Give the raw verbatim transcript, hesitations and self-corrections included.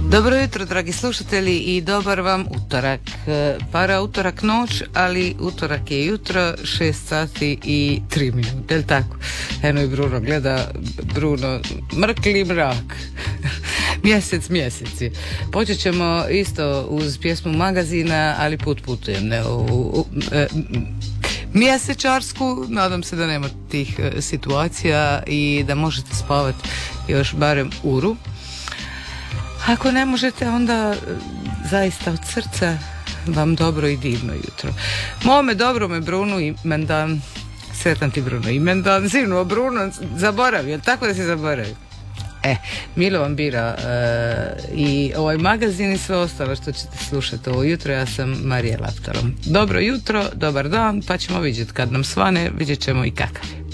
Dobro jutro, dragi slušatelji, i dobar vam utorak. Para utorak noć, ali utorak je jutro, šest sati i tri minute, je li tako? Eno i Bruno gleda, Bruno, mrkli mrak. Mjesec, mjeseci. Počet ćemo isto uz pjesmu Magazina, ali put putujem, ne u, u, e, mjesečarsku. Nadam se da nema tih e, situacija i da možete spavati još barem uru. Ako ne možete, onda zaista od srca vam dobro i divno jutro. Mome dobrome Brunu imendan, sretan ti Bruno imendan, sinu Bruno, zaboravio, jel tako da si zaboravio? E, Milo vam bira uh, i ovaj magazin i sve ostalo što ćete slušati ovo jutro. Ja sam Marija Laptalom. Dobro jutro, dobar dan, pa ćemo vidjeti kad nam svane, vidjet ćemo i kakav je.